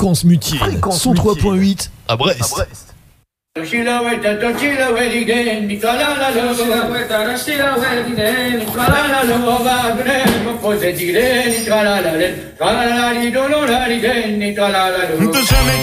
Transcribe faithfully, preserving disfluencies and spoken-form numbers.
Fréquence Mutier, cent trois point huit à Brest. À Brest. Jamais